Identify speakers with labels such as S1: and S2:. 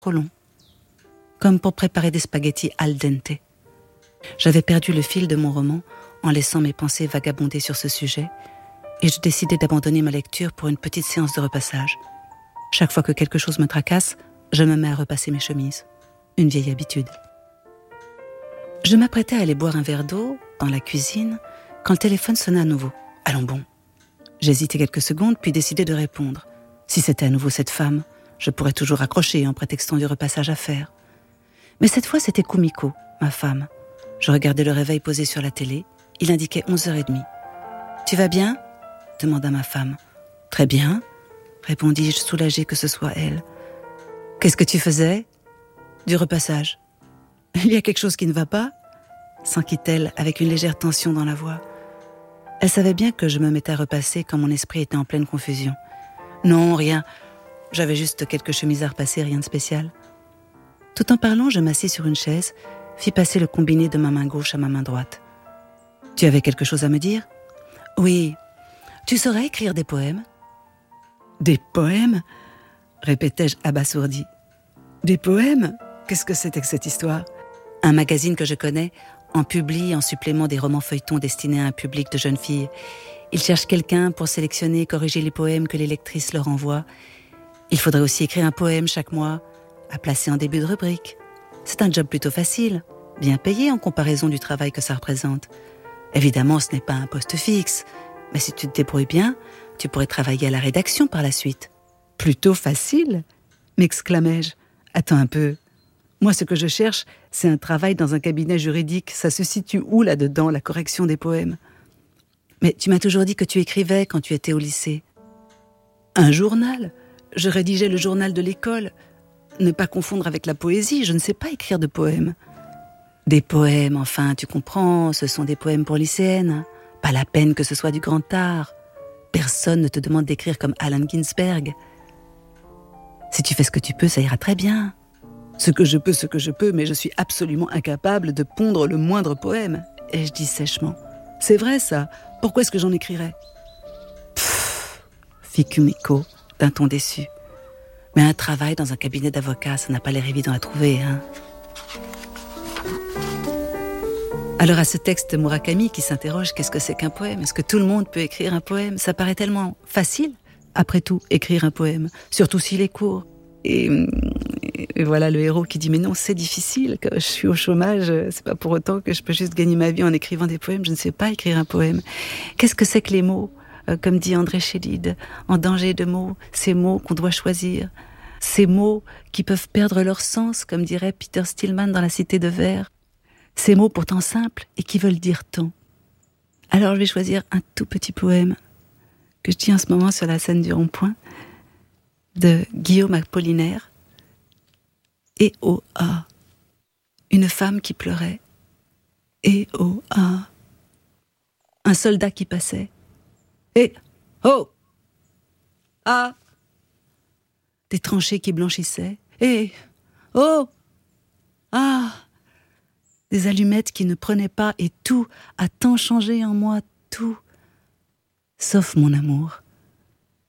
S1: trop long, comme pour préparer des spaghettis al dente. J'avais perdu le fil de mon roman en laissant mes pensées vagabonder sur ce sujet, et je décidai d'abandonner ma lecture pour une petite séance de repassage. Chaque fois que quelque chose me tracasse, je me mets à repasser mes chemises. Une vieille habitude. Je m'apprêtais à aller boire un verre d'eau dans la cuisine quand le téléphone sonna à nouveau. Allons bon. J'hésitai quelques secondes puis décidai de répondre. Si c'était à nouveau cette femme, je pourrais toujours raccrocher en prétextant du repassage à faire. Mais cette fois, c'était Kumiko, ma femme. Je regardais le réveil posé sur la télé. Il indiquait 11h30. « Tu vas bien ?» demanda ma femme. « Très bien, » répondis-je, soulagée que ce soit elle. « Qu'est-ce que tu faisais ?»« Du repassage. »« Il y a quelque chose qui ne va pas ?» s'enquit-elle avec une légère tension dans la voix. Elle savait bien que je me mettais à repasser quand mon esprit était en pleine confusion. « Non, rien. J'avais juste quelques chemises à repasser, rien de spécial. » Tout en parlant, je m'assis sur une chaise, fis passer le combiné de ma main gauche à ma main droite. « Tu avais quelque chose à me dire ?»« Oui. Tu saurais écrire des poèmes ?»« Des poèmes ?» répétai-je abasourdi. « Des poèmes ? Qu'est-ce que c'était que cette histoire ?» Un magazine que je connais en publie en supplément des romans feuilletons destinés à un public de jeunes filles. Ils cherchent quelqu'un pour sélectionner et corriger les poèmes que les lectrices leur envoient. Il faudrait aussi écrire un poème chaque mois, à placer en début de rubrique. C'est un job plutôt facile, bien payé en comparaison du travail que ça représente. Évidemment, ce n'est pas un poste fixe, mais si tu te débrouilles bien, tu pourrais travailler à la rédaction par la suite. « Plutôt facile ?» m'exclamai-je. « Attends un peu. Moi, ce que je cherche, c'est un travail dans un cabinet juridique. Ça se situe où là-dedans, la correction des poèmes ? Mais tu m'as toujours dit que tu écrivais quand tu étais au lycée. » Un journal ? Je rédigeais le journal de l'école. Ne pas confondre avec la poésie, je ne sais pas écrire de poèmes. Des poèmes, enfin, tu comprends, ce sont des poèmes pour lycéennes. Pas la peine que ce soit du grand art. Personne ne te demande d'écrire comme Allen Ginsberg. Si tu fais ce que tu peux, ça ira très bien. Ce que je peux, mais je suis absolument incapable de pondre le moindre poème. Et je dis sèchement, c'est vrai ça, pourquoi est-ce que j'en écrirais ? Pfff, fit Kumiko, d'un ton déçu. Mais un travail dans un cabinet d'avocat, ça n'a pas l'air évident à trouver, hein. Alors à ce texte de Murakami qui s'interroge, qu'est-ce que c'est qu'un poème ? Est-ce que tout le monde peut écrire un poème ? Ça paraît tellement facile, après tout, écrire un poème, surtout s'il est court. Et voilà le héros qui dit « Mais non, c'est difficile, que je suis au chômage, c'est pas pour autant que je peux juste gagner ma vie en écrivant des poèmes, je ne sais pas écrire un poème. Qu'est-ce que c'est que les mots ? Comme dit André Chédid, en danger de mots, ces mots qu'on doit choisir. Ces mots qui peuvent perdre leur sens, comme dirait Peter Stillman dans La Cité de Verre. Ces mots pourtant simples et qui veulent dire tant. Alors je vais choisir un tout petit poème que je dis en ce moment sur la scène du Rond-Point, de Guillaume Apollinaire. Et oh ah, une femme qui pleurait. Et oh ah, un soldat qui passait. Et oh ah, des tranchées qui blanchissaient. Et oh ah, des allumettes qui ne prenaient pas, et tout a tant changé en moi, tout, sauf mon amour.